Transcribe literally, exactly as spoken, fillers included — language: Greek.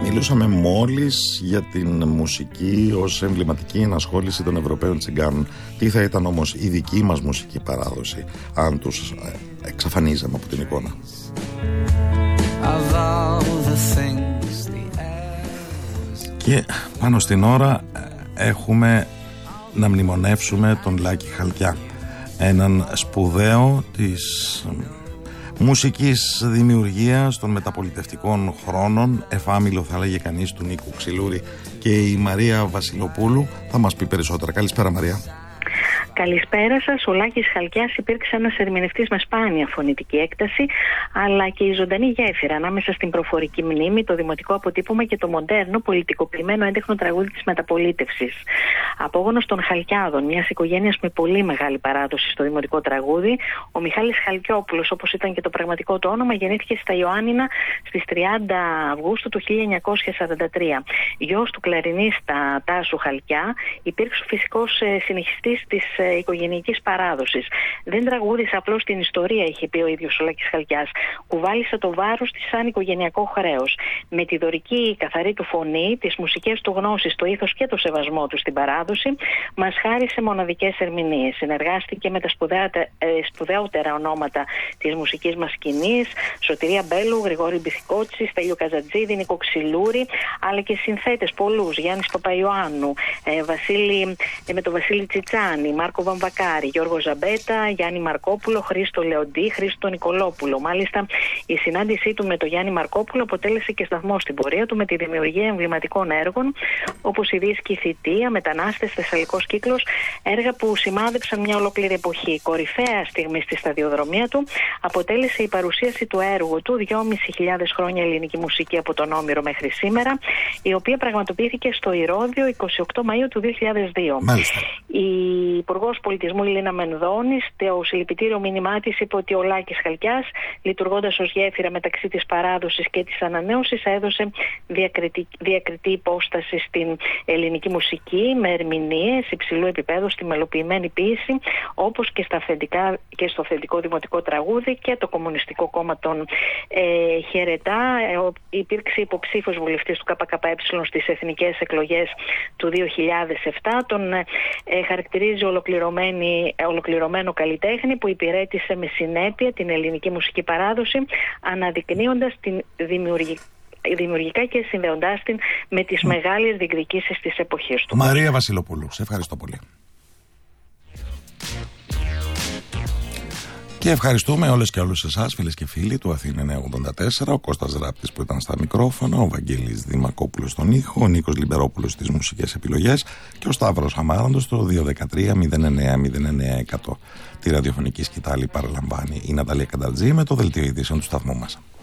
Μιλούσαμε μόλις για την μουσική ως εμβληματική ενασχόληση των Ευρωπαίων τσιγκάνων. Τι θα ήταν όμως η δική μας μουσική παράδοση αν τους εξαφανίζαμε από την εικόνα? Και πάνω στην ώρα έχουμε να μνημονεύσουμε τον Λάκη Χαλκιά, έναν σπουδαίο της μουσικής δημιουργίας των μεταπολιτευτικών χρόνων, εφάμιλο θα λέγε κανείς του Νίκου Ξυλούρη, και η Μαρία Βασιλοπούλου θα μας πει περισσότερα. Καλησπέρα, Μαρία. Καλησπέρα σας. Ο Λάκης Χαλκιάς υπήρξε ένας ερμηνευτής με σπάνια φωνητική έκταση, αλλά και η ζωντανή γέφυρα ανάμεσα στην προφορική μνήμη, το δημοτικό αποτύπωμα και το μοντέρνο πολιτικοποιημένο έντεχνο τραγούδι της μεταπολίτευσης. Απόγονος των Χαλκιάδων, μιας οικογένειας με πολύ μεγάλη παράδοση στο δημοτικό τραγούδι, ο Μιχάλης Χαλκιόπουλος, όπως ήταν και το πραγματικό του όνομα, γεννήθηκε στα Ιωάννινα στις τριάντα Αυγούστου του χίλια εννιακόσια σαράντα τρία. Γιος του κλαρινίστα Τάσου Χαλκιά, υπήρξε φυσικός συνεχιστής της οικογενειακής παράδοσης. Δεν τραγούδισε απλώς την ιστορία, είχε πει ο ίδιος ο Λάκης Χαλκιάς. Κουβάλισε το βάρος της σαν οικογενειακό χρέος. Με τη δωρική καθαρή του φωνή, τις μουσικές του γνώσεις, το ήθος και το σεβασμό του στην παράδοση, μας χάρισε μοναδικές ερμηνείες. Συνεργάστηκε με τα σπουδαιότερα ονόματα της μουσικής μας σκηνής, Σωτηρία Μπέλου, Γρηγόρη Μπιθικότση, Στέλιο Καζατζίδη, Νίκο Ξυλούρη, αλλά και συνθέτες πολλούς, Γιάννης Παπαϊωάννου, ε, Βασίλη, ε, με τον Βασίλη Τσιτσάνη, Μάρκο Βαμβακάρη, Γιώργο Ζαμπέτα, Γιάννη Μαρκόπουλο, Χρήστο Λεοντή, Χρήστο Νικολόπουλο. Μάλιστα, η συνάντησή του με τον Γιάννη Μαρκόπουλο αποτέλεσε και σταθμό στην πορεία του με τη δημιουργία εμβληματικών έργων, όπως η δίσκη Θητεία, Μετανάστες, Θεσσαλικός Κύκλος, έργα που σημάδεψαν μια ολόκληρη εποχή. Κορυφαία στιγμή στη σταδιοδρομία του αποτέλεσε η παρουσίαση του έργου του δυόμισι χιλιάδες χρόνια ελληνική μουσική από τον Όμηρο μέχρι σήμερα, η οποία πραγματοποιήθηκε στο Ηρώδειο εικοστή όγδοη Μαΐου του δύο χιλιάδες δύο. Μάλιστα. Η Υπουργός Πολιτισμού Ηλίνα Μενδώνη, στο συλληπιτήριο μήνυμά της, είπε ότι ο Λάκης Χαλκιάς, λειτουργώντας ως γέφυρα μεταξύ της παράδοσης και της ανανέωσης, έδωσε διακριτή, διακριτή υπόσταση στην ελληνική μουσική με ερμηνείες υψηλού επίπεδου στη μελοποιημένη ποίηση, όπως και, στα αφεντικά, και στο αυθεντικό δημοτικό τραγούδι, και το Κομμουνιστικό Κόμμα τον ε, χαιρετά. Ε, υπήρξε υποψήφιος βουλευτής του ΚΚΕ στις εθνικές εκλογές του δύο χιλιάδες επτά. Τον ε, χαρακτηρίζει ολοκληρωμένο καλλιτέχνη που υπηρέτησε με συνέπεια την ελληνική μουσική παράδοση, αναδεικνύοντας την δημιουργική δημιουργικά και συνδέοντάς την με τις mm. μεγάλες διεκδικήσεις της εποχής του. Μαρία Βασιλοπούλου, σε ευχαριστώ πολύ. Και ευχαριστούμε όλες και όλους εσάς, φίλες και φίλοι του Αθήνα εννιακόσια ογδόντα τέσσερα, ο Κώστας Ράπτης που ήταν στα μικρόφωνα, ο Βαγγέλης Δημακόπουλος στον ήχο, ο Νίκος Λιμπερόπουλος στις μουσικές επιλογές και ο Σταύρος Αμάραντος στο δύο ένα τρία μηδέν εννέα μηδέν εννέα εκατό. Τη ραδιοφωνική σκητάλη παραλαμβάνει η Ναταλία Κανταρτζή με το δελτίο ειδήσεων του σταθμού μας.